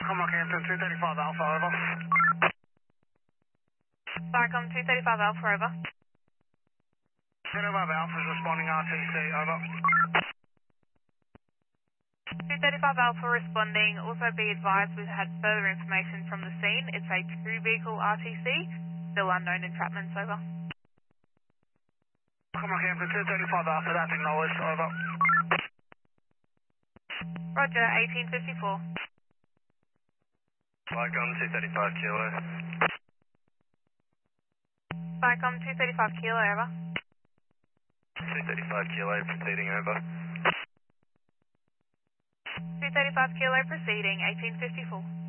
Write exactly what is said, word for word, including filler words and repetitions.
Come on, Hampton, two thirty-five Alpha, over. Starcom two thirty-five Alpha, over. two thirty-five Alpha is responding R T C, over. two thirty-five Alpha responding. Also be advised we've had further information from the scene. It's a two-vehicle R T C. Still unknown entrapments, over. Come on, Hampton, two thirty-five Alpha, that's acknowledged, over. Roger, eighteen fifty-four. Starcom two thirty-five Kilo. Starcom two thirty-five Kilo, over. two thirty-five Kilo, proceeding over. two thirty-five Kilo proceeding, eighteen fifty-four.